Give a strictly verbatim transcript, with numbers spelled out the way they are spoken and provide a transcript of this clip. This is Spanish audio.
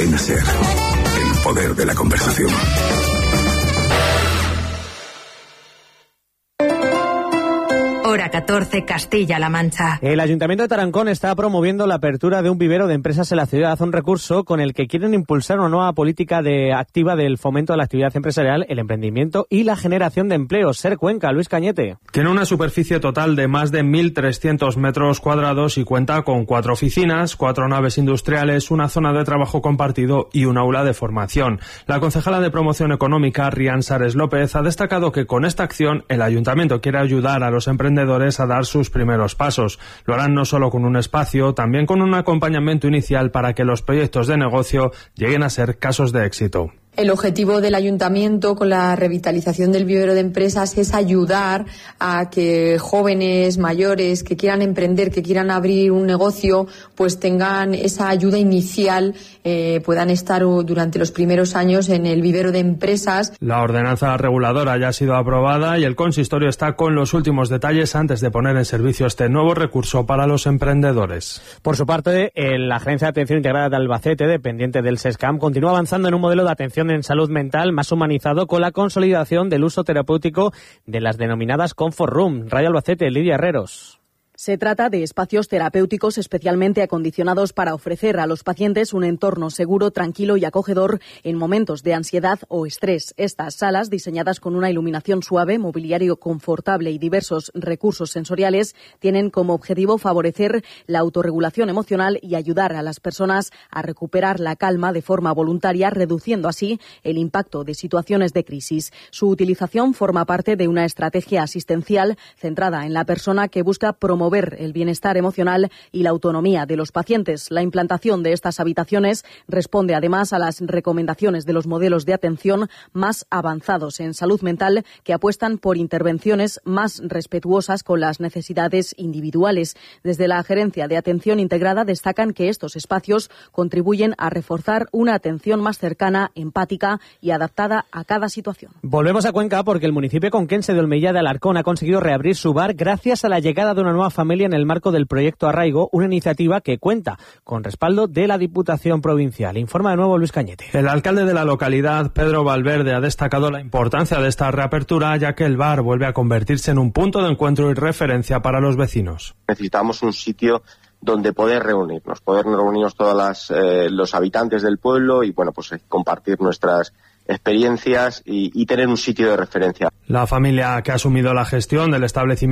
Cadena SER. El poder de la conversación. Hora catorce, Castilla-La Mancha. El Ayuntamiento de Tarancón está promoviendo la apertura de un vivero de empresas en la ciudad, un recurso con el que quieren impulsar una nueva política de activa del fomento de la actividad empresarial, el emprendimiento y la generación de empleo. SER Cuenca, Luis Cañete. Tiene una superficie total de más de mil trescientos metros cuadrados y cuenta con cuatro oficinas, cuatro naves industriales, una zona de trabajo compartido y un aula de formación. La concejala de Promoción Económica, Rian Sares López, ha destacado que con esta acción el Ayuntamiento quiere ayudar a los emprendedores a dar sus primeros pasos. Lo harán no solo con un espacio, también con un acompañamiento inicial para que los proyectos de negocio lleguen a ser casos de éxito. El objetivo del Ayuntamiento con la revitalización del vivero de empresas es ayudar a que jóvenes, mayores, que quieran emprender, que quieran abrir un negocio, pues tengan esa ayuda inicial, eh, puedan estar durante los primeros años en el vivero de empresas. La ordenanza reguladora ya ha sido aprobada y el consistorio está con los últimos detalles antes de poner en servicio este nuevo recurso para los emprendedores. Por su parte, la Agencia de Atención Integrada de Albacete, dependiente del SESCAM, continúa avanzando en un modelo de atención en salud mental más humanizado con la consolidación del uso terapéutico de las denominadas Comfort Room. Radio Albacete, Lidia Herreros. Se trata de espacios terapéuticos especialmente acondicionados para ofrecer a los pacientes un entorno seguro, tranquilo y acogedor en momentos de ansiedad o estrés. Estas salas, diseñadas con una iluminación suave, mobiliario confortable y diversos recursos sensoriales, tienen como objetivo favorecer la autorregulación emocional y ayudar a las personas a recuperar la calma de forma voluntaria, reduciendo así el impacto de situaciones de crisis. Su utilización forma parte de una estrategia asistencial centrada en la persona que busca promover el bienestar emocional y la autonomía de los pacientes. La implantación de estas habitaciones responde además a las recomendaciones de los modelos de atención más avanzados en salud mental que apuestan por intervenciones más respetuosas con las necesidades individuales. Desde la Gerencia de Atención Integrada destacan que estos espacios contribuyen a reforzar una atención más cercana, empática y adaptada a cada situación. Volvemos a Cuenca porque el municipio conquense de Olmilla de Alarcón ha conseguido reabrir su bar gracias a la llegada de una nueva familia en el marco del proyecto Arraigo, una iniciativa que cuenta con respaldo de la Diputación Provincial. Informa de nuevo Luis Cañete. El alcalde de la localidad, Pedro Valverde, ha destacado la importancia de esta reapertura, ya que el bar vuelve a convertirse en un punto de encuentro y referencia para los vecinos. Necesitamos un sitio donde poder reunirnos, poder reunirnos todos las, eh, los habitantes del pueblo y bueno, pues eh, compartir nuestras experiencias y, y tener un sitio de referencia. La familia que ha asumido la gestión del establecimiento